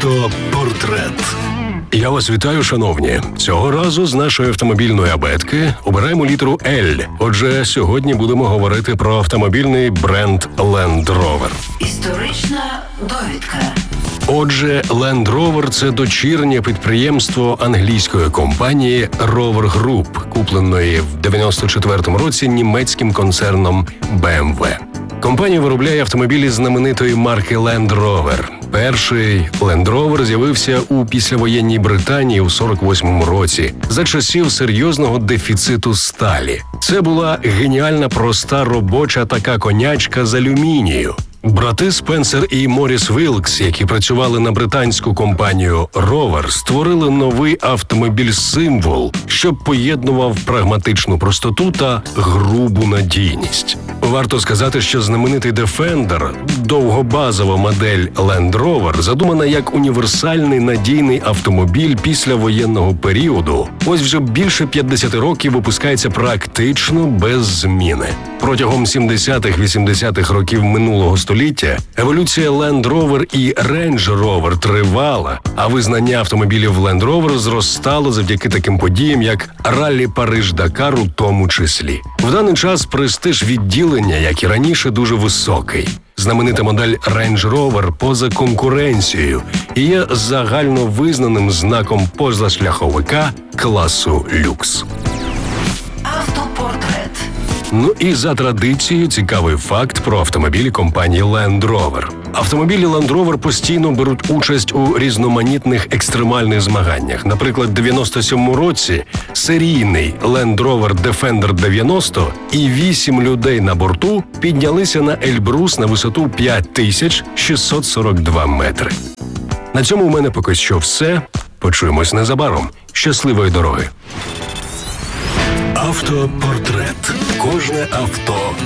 Автопортрет. Я вас вітаю, шановні. Цього разу з нашої автомобільної абетки обираємо літеру L. Отже, сьогодні будемо говорити про автомобільний бренд Land Rover. Історична довідка. Отже, Land Rover – це дочірнє підприємство англійської компанії Rover Group, купленої в 94-му році німецьким концерном BMW. Компанія виробляє автомобілі знаменитої марки Land Rover. Перший Land Rover з'явився у післявоєнній Британії у 48-му році за часів серйозного дефіциту сталі. Це була геніальна проста робоча така конячка з алюмінію. Брати Спенсер і Моріс Вілкс, які працювали на британську компанію Rover, створили новий автомобіль-символ, що поєднував прагматичну простоту та грубу надійність. Варто сказати, що знаменитий Defender, довгобазова модель Land Rover, задумана як універсальний надійний автомобіль післявоєнного періоду. Ось вже більше 50 років випускається практично без зміни. Протягом 70-х-80-х років минулого століття еволюція Land Rover і Range Rover тривала, а визнання автомобілів Land Rover зростало завдяки таким подіям, як раллі Париж-Дакар у тому числі. В даний час престиж відділення, як і раніше, дуже високий. Знаменита модель Range Rover поза конкуренцією і є загально визнаним знаком позашляховика класу люкс. Автопортрет. Ну і за традицією цікавий факт про автомобілі компанії Land Rover. Автомобілі Land Rover постійно беруть участь у різноманітних екстремальних змаганнях. Наприклад, в 97-му році серійний Land Rover Defender 90 і 8 людей на борту піднялися на Ельбрус на висоту 5642 метри. На цьому у мене поки що все. Почуємось незабаром. Щасливої дороги! Автопортрет. Кожне авто